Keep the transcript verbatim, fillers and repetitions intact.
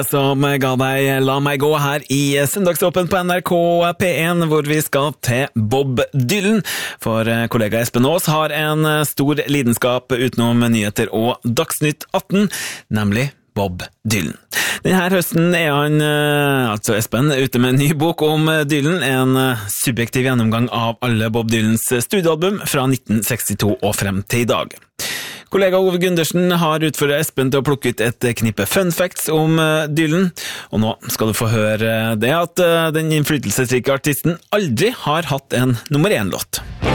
Som ga deg La meg gå her i Søndagsåpen på N R K P én, hvor vi skal til Bob Dylan. For kollega Espen Aas har en stor lidenskap utenom nyheter og Dagsnytt atten, nemlig Bob Dylan. Denne høsten er han, altså Espen, ute med en ny bok om Dylan, en subjektiv gjennomgang av alle Bob Dylans studioalbum fra nitten sekstito og frem til i dag. Kollega Ove Gundersen har utfordret Espen til å plukke ut et knippe fun facts om Dylan, og nå skal du få høre det at den innflytelsesrike artisten aldri har hatt en nummer én-låt.